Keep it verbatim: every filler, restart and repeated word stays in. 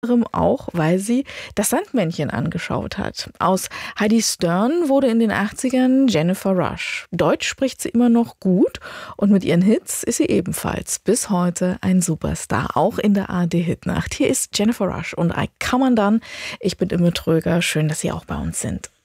anderem auch, weil sie das Sandmännchen angeschaut hat. Aus Heidi Stern wurde in den achtzigern Jennifer Rush. Deutsch spricht sie immer noch gut und mit ihren Hits ist sie ebenfalls bis heute ein Superstar, auch in der A R D-Hitnacht. Hier ist Jennifer Rush und I Come Undone. Ich bin Imme Tröger. Schön, dass Sie auch bei uns sind.